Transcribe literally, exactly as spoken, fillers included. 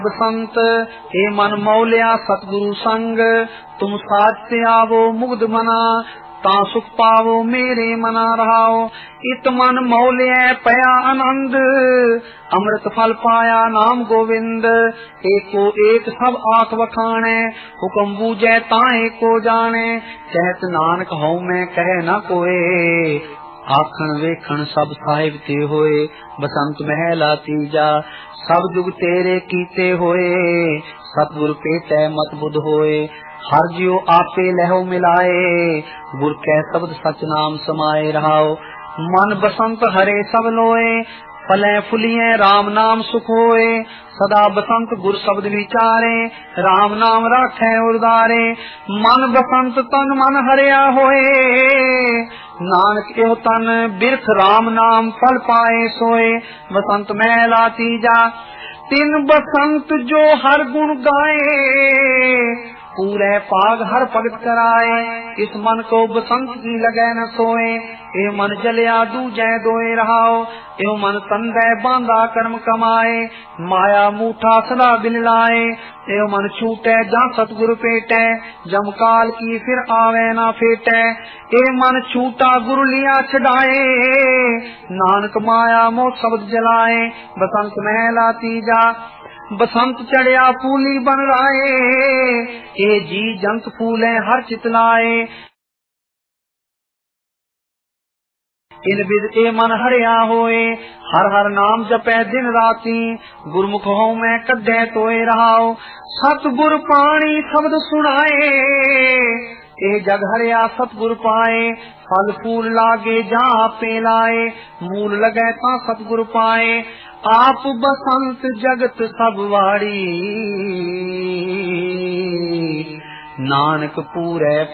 बसंत ए मन मौलिया सतगुरु संग, तुम साथ से आवो मुग्ध मना, ता सुख पावो मेरे मना रहाओ। इत मन मौलिया पया आनंद, अमृत फल पाया नाम गोविंद। एको एक सब आख वखाणे, हुक्म बूझे ताए को जाने। कहत नानक हऊँ मैं कहे न कोए, आखन वेखन सब साहिब ते होए। बसंत महला तीजा, सब जुग तेरे कीते होए। सतगुर पेटै मत बुध होए, हर जियो आपे लहो मिलाए। गुर कै शब्द सच नाम समाये रहाओ। मन बसंत हरे सब लोए, फलें फुलिए राम नाम सुख होए। सदा बसंत गुर शब्द विचारे, राम नाम राखे उदारे। मन बसंत तन मन हरिया होए, नानक एहो तन बिरख राम नाम फल पाए सोए। बसंत महला तीजा, तिन बसंत जो हर गुण गाए। पूरे पाग हर भगत कराए, इस मन को बसंत की लगे न सोए। ए मन जलिया दूजै दोए रहाओ, एहो मन तंदै बांधा कर्म कमाए। माया मूठा सदा बिन लाए, एहो मन छूटे जा सतगुरु पेटै। जम काल की फिर आवे ना फेटै, ए मन छूटा गुरु लिया छड़ाए। नानक माया मोह शब्द जलाए। बसंत महला तीजा, बसंत चढ़िया फूली बन राए। ए जी जंत फूले हर चितलाए, इन बिद ए मन हरिया होए। हर हर नाम जपै दिन राती, गुरमुख हो मैं कढ़े तोए रहाओ। सतगुर पाणी शब्द सुनाए, ए जग हरिया सतगुर पाए। फल फूल लागे जहाँ पे लाए, मूल लगे ता सतगुर पाए। आप बसंत जगत सब वाड़ी, नानक पूरे